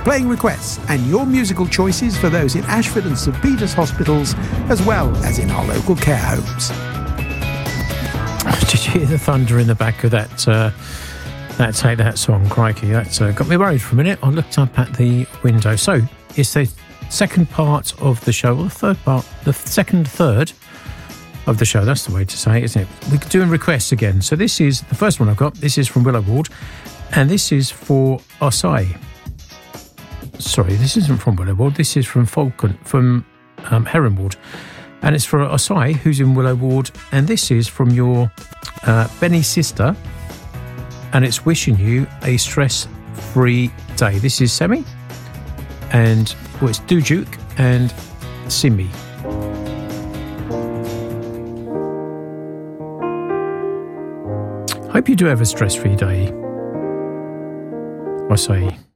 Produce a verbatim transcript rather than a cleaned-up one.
playing requests and your musical choices for those in Ashford and St Peter's hospitals, as well as in our local care homes. Did you hear the thunder in the back of that uh, that Take That song? Crikey, that uh, got me worried for a minute. I looked up at the window. So it's the second part of the show, well, the third part, the second third of the show. That's the way to say it, isn't it? We're doing requests again. So this is the first one I've got. This is from Willow Ward, and this is for Osai. Sorry, this isn't from Willow Ward. This is from Falcon, from um, Heron Ward. And it's for Osai, who's in Willow Ward. And this is from your uh, Benny sister. And it's wishing you a stress-free day. This is Semi. And, well, it's Dujuk and Simi. Hope you do have a stress-free day. I say...